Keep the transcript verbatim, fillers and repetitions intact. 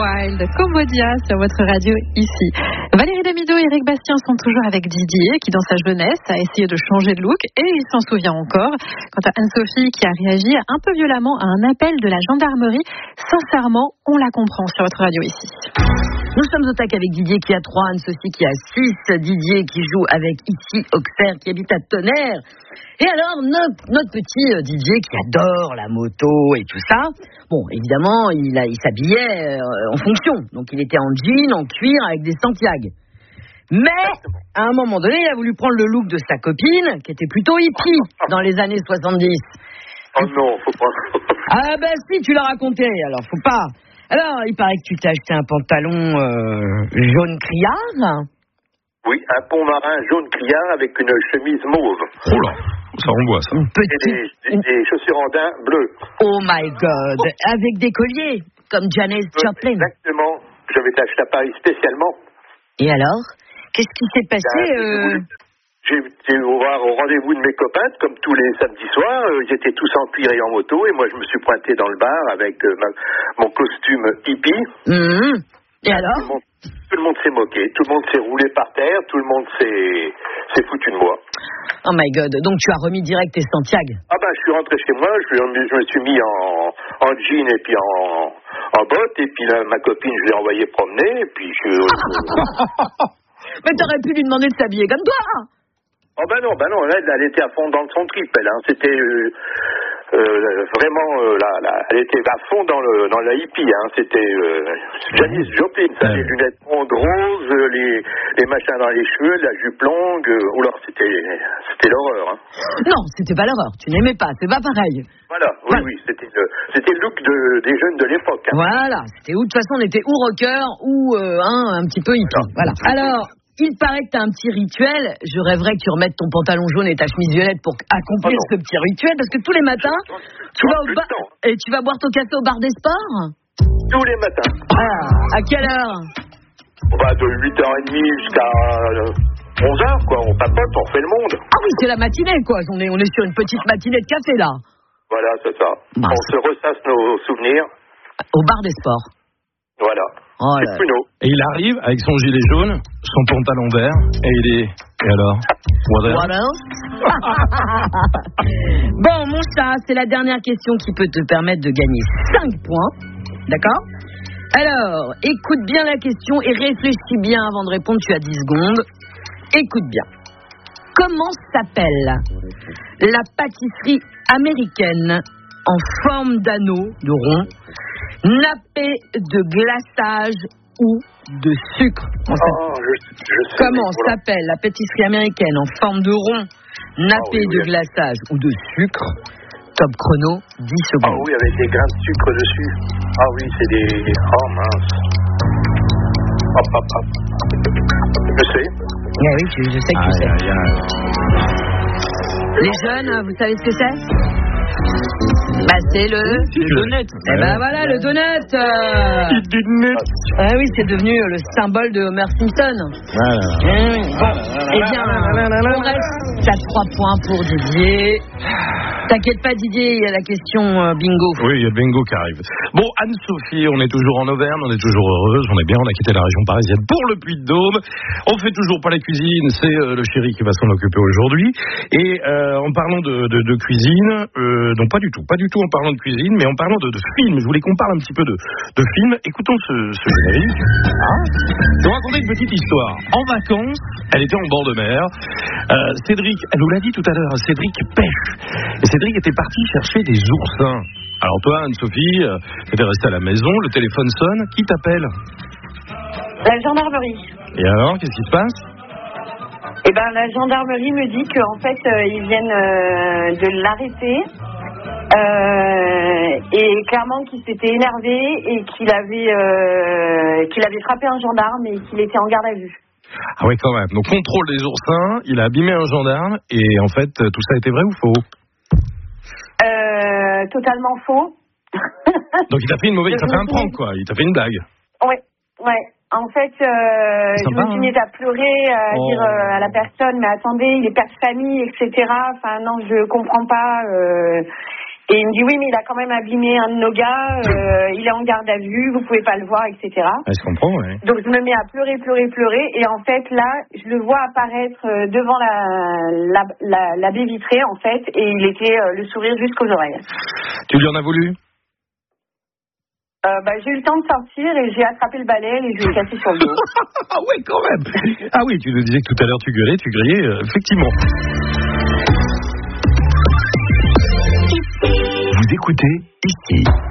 Wild, Cambodia sur votre radio ici. Valérie Damido et Eric Bastien sont toujours avec Didier qui dans sa jeunesse a essayé de changer de look et il s'en souvient encore. Quant à Anne-Sophie qui a réagi un peu violemment à un appel de la gendarmerie, sincèrement, on la comprend sur votre radio ici. Nous sommes au tac avec Didier qui a trois, Anne-Sophie qui a six, Didier qui joue avec ici Auxerre qui habite à Tonnerre. Et alors notre, notre petit Didier qui adore la moto et tout ça, bon évidemment il, a, il s'habillait euh, en fonction, donc il était en jean, en cuir avec des Santiago. Mais à un moment donné il a voulu prendre le look de sa copine qui était plutôt hippie dans les années soixante-dix. Oh non, faut pas. Ah ben si, tu l'as raconté, alors faut pas. Alors, il paraît que tu t'es acheté un pantalon euh, jaune criard. Oui, un pont marin jaune criard avec une chemise mauve. Oh là, ça renvoie ça. Une petite... Et des, des, des chaussures en daim bleues. Oh my God, avec des colliers, comme Janis Joplin. Exactement, j'avais acheté à Paris spécialement. Et alors, qu'est-ce qui s'est passé euh... J'ai été voir au rendez-vous de mes copains, comme tous les samedis soirs. Euh, ils étaient tous en cuir et en moto, et moi je me suis pointé dans le bar avec euh, ma, mon costume hippie. Mmh. Et alors tout le, monde, tout le monde s'est moqué, tout le monde s'est roulé par terre, tout le monde s'est, s'est foutu de moi. Oh my God, donc tu as remis direct tes Santiago. Ah ben je suis rentré chez moi, je, je me suis mis en, en jean et puis en, en bottes, et puis là, ma copine je l'ai envoyée promener, et puis je... Mais t'aurais pu lui demander de s'habiller comme toi. Oh ben non, ben non, elle, elle était à fond dans son trip, elle, hein. C'était euh, euh, vraiment, euh, la, la, elle était à fond dans le dans la hippie, hein. C'était euh, Janis Joplin, ça, les lunettes rondes roses, les, les machins dans les cheveux, la jupe longue, euh, oula, c'était, c'était l'horreur, hein. Non, c'était pas l'horreur, tu n'aimais pas, c'est pas pareil. Voilà, oui, voilà. oui, c'était le, c'était le look de, des jeunes de l'époque, hein. Voilà, c'était où, de toute façon, on était ou rocker ou euh, hein, un petit peu hippie, voilà. voilà. Alors... Il paraît que tu as un petit rituel. Je rêverais que tu remettes ton pantalon jaune et ta chemise violette pour accomplir oh ce petit rituel. Parce que tous les matins, je, je, tu, vas au bar, et tu vas boire ton café au bar des sports. Tous les matins. Ah, à quelle heure? Bah, de huit heures trente jusqu'à onze heures, quoi. On papote, on fait le monde. Ah oui, c'est la matinée, quoi. On est, on est sur une petite matinée de café, là. Voilà, c'est ça. Bah, on se ressasse nos souvenirs. Au bar des sports. Voilà. Oh c'est Pruneau. Et il arrive avec son gilet jaune, son pantalon vert, et il est... Et alors? What else? What else? Bon, mon chat, c'est la dernière question qui peut te permettre de gagner cinq points. D'accord? Alors, écoute bien la question et réfléchis bien avant de répondre. Tu as dix secondes. Écoute bien. Comment s'appelle la pâtisserie américaine en forme d'anneau, de rond, nappé de glaçage ou de sucre? Oh, je, je sais, Comment voilà. s'appelle la pâtisserie américaine en forme de rond, nappé ah, oui, de oui. glaçage ou de sucre? Top chrono, dix secondes. Ah oui, avec des grains de sucre dessus. Ah oui, c'est des... Oh mince. Hop, hop, hop. Je sais. Ah oui, je, je sais que tu aïe, sais. aïe, aïe. Les jeunes, vous savez ce que c'est? Bah c'est le... Le donut. Eh ben voilà, le donut. Euh... donut. Ah oui, c'est devenu le symbole de Homer Simpson. Voilà. Mmh. Bon, eh bien, on reste à trois points pour Didier. T'inquiète pas Didier, il y a la question euh, bingo. Oui, il y a le bingo qui arrive. Bon, Anne-Sophie, on est toujours en Auvergne, on est toujours heureuse, on est bien, on a quitté la région parisienne pour le Puy-de-Dôme. On fait toujours pas la cuisine, c'est euh, le chéri qui va s'en occuper aujourd'hui. Et euh, en parlant de, de, de cuisine, euh, non pas du tout, pas du tout en parlant de cuisine, mais en parlant de, de film. Je voulais qu'on parle un petit peu de, de film. Écoutons ce, ce générique. Ah. Je vais vous raconter une petite histoire. En vacances, elle était en bord de mer. Euh, Cédric, elle nous l'a dit tout à l'heure, Cédric pêche. Et Cédric était parti chercher des oursins. Alors toi, Anne-Sophie, euh, t'étais restée à la maison, le téléphone sonne, qui t'appelle? La gendarmerie. Et alors, qu'est-ce qui se passe? Eh ben, la gendarmerie me dit qu'en fait, euh, ils viennent euh, de l'arrêter euh, et clairement qu'il s'était énervé et qu'il avait euh, qu'il avait frappé un gendarme et qu'il était en garde à vue. Ah oui, quand même. Donc, contrôle des oursins, il a abîmé un gendarme, et en fait, tout ça était vrai ou faux? Euh, totalement faux. Donc, il t'a fait une mauvaise, il t'a fait un prank, quoi. Il t'a fait une blague. Ouais, ouais. En fait, euh, je me suis mise à pleurer, à oh. dire euh, à la personne, mais attendez, il est père de famille, et cetera. Enfin, non, je comprends pas. Euh, Et il me dit oui, mais il a quand même abîmé un de nos gars, euh, il est en garde à vue, vous pouvez pas le voir, et cetera. Ah, je comprends, ouais. Donc je me mets à pleurer, pleurer, pleurer, et en fait là, je le vois apparaître euh, devant la, la, la, la baie vitrée en fait, et il était euh, le sourire jusqu'aux oreilles. Tu lui en as voulu? Euh, bah, j'ai eu le temps de sortir et j'ai attrapé le balai et je l'ai cassé sur le dos. Ah oui, quand même. Ah oui, tu nous disais que tout à l'heure tu gueulais, tu grillais, euh, effectivement. Vous écoutez ici.